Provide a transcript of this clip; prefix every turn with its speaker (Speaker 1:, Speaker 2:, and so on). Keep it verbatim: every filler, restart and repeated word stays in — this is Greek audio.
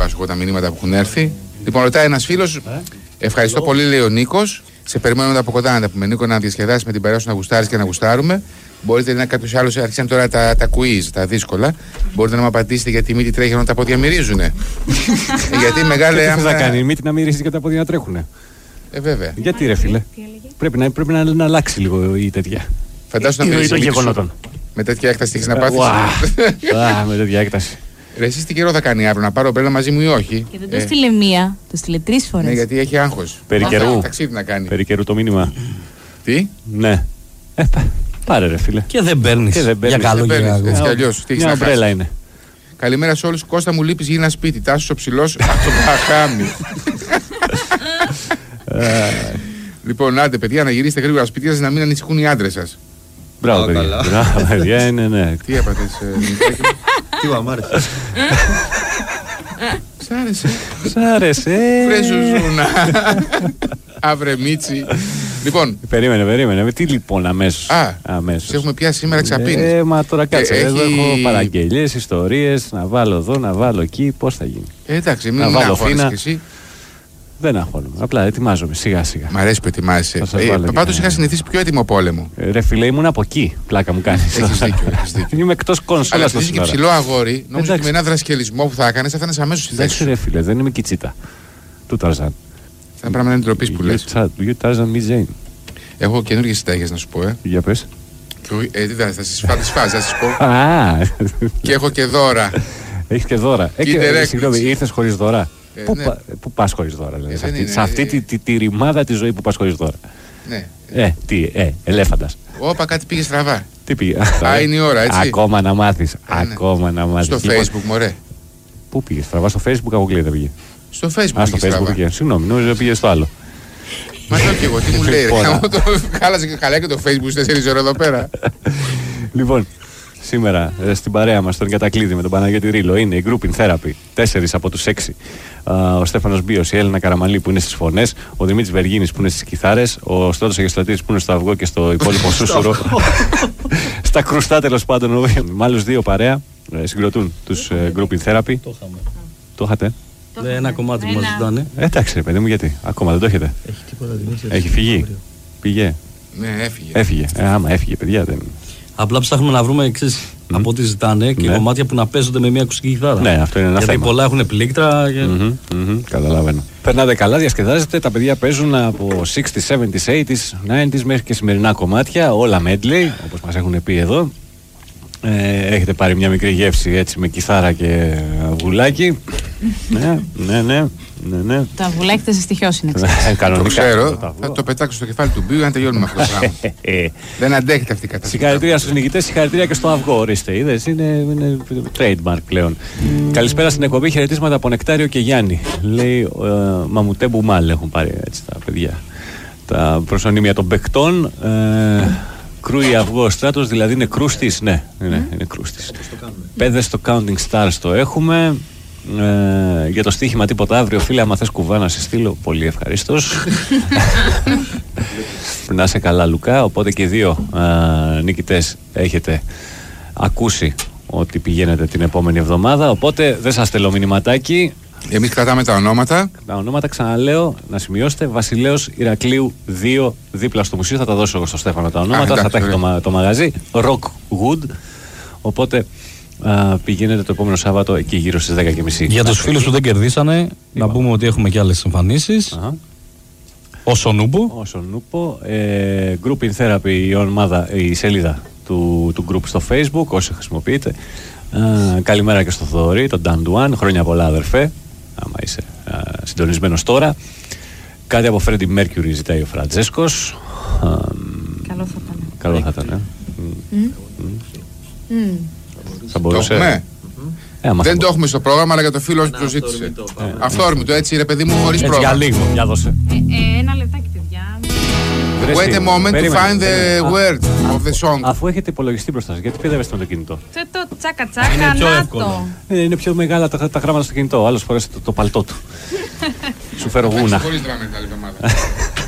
Speaker 1: σου πω τα μηνύματα που έχουν έρθει. Λοιπόν, ρωτάει ένας φίλος, ευχαριστώ πολύ, λέει ο Νίκος. Σε περιμένουμε από κοντά να τα πούμε. Νίκο, να διασκεδάσει με την παρέα σου, να γουστάρεις και να γουστάρουμε. Μπορείτε να κάποιος άλλος, άρχισαν τώρα τα, τα quiz, τα δύσκολα. Μπορείτε να μου απαντήσετε γιατί η μύτη τρέχει ενώ τα πόδια μυρίζουνε. Γιατί μεγάλη.
Speaker 2: Τι θα κάνει η μύτη να μυρίζει και τα πόδια να τρέχουνε.
Speaker 1: Ε, βέβαια.
Speaker 2: Γιατί ρε φίλε. Πρέπει να, πρέπει να, να αλλάξει λίγο η τέτοια.
Speaker 1: Φαντάσου να μυρίζει. Με τέτοια έκταση έχεις να πάθεις.
Speaker 2: Με τέτοια έκταση.
Speaker 1: Ρε, εσείς τι καιρό θα κάνει αύριο, να πάρω ομπρέλα μαζί μου ή όχι?
Speaker 3: Και δεν το στείλε μία, το στείλε τρεις φορές.
Speaker 1: Ναι, γιατί έχει άγχος.
Speaker 2: Περί καιρού.
Speaker 1: Ταξίδι να κάνει.
Speaker 2: Περί καιρού το μήνυμα.
Speaker 1: Τι?
Speaker 2: Ναι. Ε, πάρε ρε φίλε.
Speaker 4: Και δεν παίρνεις.
Speaker 2: Και δεν παίρνεις.
Speaker 4: Για καλό
Speaker 1: και
Speaker 4: για
Speaker 1: έτσι κι αλλιώς.
Speaker 2: Μια ομπρέλα είναι.
Speaker 1: Καλημέρα σε όλους. Κώστα μου λείπεις, γίνει ένα σπίτι. Τάσος ο ψηλός από το Μπαχάμι. Λοιπόν, άντε παιδιά, να γυρίσετε γρήγορα σπίτια σας, να μην ανησυχούν οι άντρες σας.
Speaker 2: Μπράβο, παιδιά. Μπράβο, παιδιά, είναι, ναι.
Speaker 1: Τι έπαθες, Νικάκη?
Speaker 4: Τι μου άρεσε.
Speaker 1: Σ' άρεσε.
Speaker 2: Σ' άρεσε.
Speaker 1: Φρέζουζούνα. Αύρε Μίτσι. Λοιπόν.
Speaker 2: Περίμενε, περίμενε. Τι λοιπόν αμέσως.
Speaker 1: Α,
Speaker 2: αμέσως.
Speaker 1: σε έχουμε πιάσει σήμερα εξαπίνεις.
Speaker 2: Ε, μα τώρα κάτσε.
Speaker 1: Ε,
Speaker 2: Εδώ
Speaker 1: έχει...
Speaker 2: έχω παραγγελίες, ιστορίες. Να βάλω εδώ, να βάλω εκεί. Πώς θα γίνει.
Speaker 1: Ε, εντάξει, μην
Speaker 2: αγχώνεσαι
Speaker 1: κι εσύ.
Speaker 2: Δεν αγχώνομαι. Απλά ετοιμάζομαι σιγά σιγά.
Speaker 1: Μ' αρέσει που ετοιμάζεσαι. Ε, Πάντως είχα συνηθίσει πιο έτοιμο πόλεμο.
Speaker 2: Ε, ρε φίλε, ήμουν από εκεί. Πλάκα μου κάνει.
Speaker 1: Έχεις δίκιο, έχεις δίκιο.
Speaker 2: Είμαι εκτός κονσόλας.
Speaker 1: Αλλά επειδή είσαι και ψηλό αγόρι, νόμιζα ότι με ένα δρασκελισμό που θα έκανες θα έφτανες αμέσως στη θέση σου.
Speaker 2: Ρε φίλε, δεν είμαι κυτσίτα. Του Ταρζάν.
Speaker 1: Θα πρέπει να είναι ντροπής που λες.
Speaker 2: You Tarzan me Jane.
Speaker 1: Έχω καινούργιες συνταγές να σου πω, ε.
Speaker 2: Για πες.
Speaker 1: Ε, τι θα τις φάσεις, θα σας πω. Και έχω και δώρα.
Speaker 2: Έχεις και δώρα. Συγγνώμη, ήρθες χωρίς δώρα.
Speaker 1: Ε,
Speaker 2: πού,
Speaker 1: ναι.
Speaker 2: πα, πού πας χωρίς δώρα, δηλαδή,
Speaker 1: ε,
Speaker 2: σε αυτή,
Speaker 1: είναι,
Speaker 2: σε αυτή
Speaker 1: ε,
Speaker 2: τη, τη, τη ρημάδα τη ζωή που πας χωρίς δώρα.
Speaker 1: Ναι.
Speaker 2: Ε, τι, ε, ελέφαντας.
Speaker 1: Όπα, κάτι πήγε στραβά.
Speaker 2: Τι πήγε.
Speaker 1: Α, είναι η ώρα, έτσι.
Speaker 2: Ακόμα να μάθεις.
Speaker 1: Ε, ναι.
Speaker 2: Ακόμα να μάθεις.
Speaker 1: Στο
Speaker 2: λοιπόν,
Speaker 1: Facebook, μωρέ.
Speaker 2: Πού πήγε στραβά, στο Facebook αποκλείεται πήγε.
Speaker 1: Στο Facebook.
Speaker 2: Α, στο Facebook πήγε. Συγγνώμη, νόμιζα πήγε στο άλλο.
Speaker 1: Μα το και εγώ, τι μου λέει, ρε. Χάλασε και καλά και το Facebook στις τέσσερις ώρες εδώ πέρα.
Speaker 2: Λοιπόν, σήμερα στην παρέα μας, στον κατακλείδη με τον Παναγιώτη Ρήλο, είναι η Group in Therapy, τέσσερις από τους έξι. Ο Στέφανος Μπίος, η Έλληνα Καραμαλή που είναι στις φωνές, ο Δημήτρης Βεργίνης που είναι στις κιθάρες, ο Στράτος Αγιστρατής που είναι στο αυγό και στο υπόλοιπο σούσουρο. Στα κρουστά τέλος πάντων, με άλλους δύο παρέα συγκροτούν τους Group in Therapy. Το είχαμε. Το είχατε.
Speaker 4: Ναι, ένα κομμάτι που μας ζητάνε.
Speaker 2: Εντάξει ρε παιδί μου, γιατί ακόμα δεν το έχετε.
Speaker 4: Έχει τίποτα Δημήτρη.
Speaker 2: Έχει φύγει. Πήγε.
Speaker 1: Ναι, έφυγε.
Speaker 2: Έφυγε. Ε, άμα έφυγε, παιδιά δεν.
Speaker 4: Απλά ψάχνουμε να βρούμε εξής, mm. από ό,τι ζητάνε και
Speaker 2: ναι. κομμάτια
Speaker 4: που να παίζονται με μια ακουστική κιθάρα.
Speaker 2: Ναι, αυτό είναι ένα
Speaker 4: γιατί
Speaker 2: θέμα.
Speaker 4: πολλά έχουν πλήκτρα. Και...
Speaker 2: Mm-hmm, mm-hmm, καταλαβαίνω. Περνάτε καλά, διασκεδάζετε. Τα παιδιά παίζουν από εξήντα, εβδομήντα, ογδόντα, ενενήντα μέχρι και σημερινά κομμάτια. Όλα medley, όπως μας έχουν πει εδώ. Ε, έχετε πάρει μια μικρή γεύση έτσι με κιθάρα και αυγουλάκι. ναι, ναι, ναι. Ναι, ναι.
Speaker 3: Το αυγουλάκι θα σε στοιχειώσει, είναι
Speaker 1: το ξέρω, θα το πετάξω στο κεφάλι του Μπίου αν τελειώνουμε αυτό το πράγμα. Δεν αντέχεται αυτή η κατάσταση.
Speaker 2: Συγχαρητήρια στους νικητές, συγχαρητήρια και στο αυγό, ορίστε. Είδες, είναι, είναι trademark πλέον. Mm. Καλησπέρα στην εκπομπή, χαιρετίσματα από Νεκτάριο και Γιάννη. Λέει, ε, Μαμουτέ Μπουμάλ έχουν πάρει έτσι τα παιδιά. Τα προσωνύμια των παικτών. Ε, Κρούει αυγό Στράτος, δηλαδή είναι κρούστης. Ναι, είναι, είναι κρούστης. Πέδες στο Counting Stars το έχουμε. Ε, για το στοίχημα τίποτα αύριο, φίλε, άμα θες κουβά να σε στείλω, πολύ ευχαρίστως. Να είσαι καλά, Λουκά. Οπότε και οι δύο ε, νικητές έχετε ακούσει ότι πηγαίνετε την επόμενη εβδομάδα. Οπότε δεν σας στέλνω μηνυματάκι.
Speaker 1: Εμείς κρατάμε τα ονόματα.
Speaker 2: Τα ονόματα, ξαναλέω, να σημειώσετε. Βασιλέος Ηρακλείου δύο, δίπλα στο μουσείο. Θα τα δώσω εγώ στο Στέφανο τα ονόματα. Α, εντάξει, θα τα έχει το, το μαγαζί. Rockwood. Οπότε Uh, πηγαίνετε το επόμενο Σάββατο εκεί γύρω στις δέκα και μισή.
Speaker 4: Για τους φίλους που δεν κερδίσανε, να πούμε ότι έχουμε και άλλες εμφανίσεις. Uh-huh. Όσο νούπο.
Speaker 2: Όσο νούπο. Ε, Group in Therapy, η, ομάδα, η σελίδα του, του group στο Facebook, όσοι χρησιμοποιείτε. Uh, καλημέρα και στο Θοδωρή, τον Dan Duan. Χρόνια πολλά, αδερφέ. Άμα είσαι uh, συντονισμένος τώρα. Κάτι από Freddie Mercury ζητάει ο Φραντζέσκος. Uh,
Speaker 3: καλό θα ήταν.
Speaker 2: Καλό θα ήταν, ε. Mm. Mm. Mm. Θα μπορούσε.
Speaker 1: Το έχουμε.
Speaker 2: Ε,
Speaker 1: δεν το έχουμε στο πρόγραμμα, αλλά για το φίλο που το ζήτησε. Αυθόρμητο, έτσι ρε παιδί μου, χωρίς πρόγραμμα.
Speaker 4: Για λίγο, για δώσε.
Speaker 3: Ε, ε, ένα λεπτάκι, παιδιά.
Speaker 1: Wait a moment to find the word of the song.
Speaker 2: Αφού έχετε υπολογιστή μπροστά σας, γιατί παιδεύεστε με το κινητό.
Speaker 3: Θε το τσάκα τσάκα, να το.
Speaker 2: Είναι πιο μεγάλα τα γράμματα στο κινητό. Άλλος φορές το παλτό του. Σου φέρω γούνα.
Speaker 1: Χωρίς δράμες την άλλη εβδομάδα.